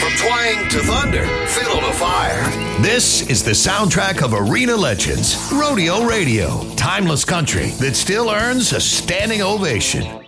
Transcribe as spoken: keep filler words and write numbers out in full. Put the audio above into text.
From twang to thunder, fiddle to fire. This is the soundtrack of arena legends, Rodeo Radio. Timeless country that still earns a standing ovation.